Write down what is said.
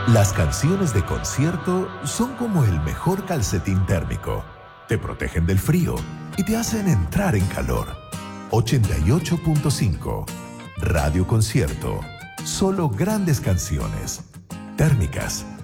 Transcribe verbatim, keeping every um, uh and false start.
Las canciones de concierto son como el mejor calcetín térmico. Te protegen del frío y te hacen entrar en calor. ochenta y ocho punto cinco Radio Concierto. Solo grandes canciones. Térmicas.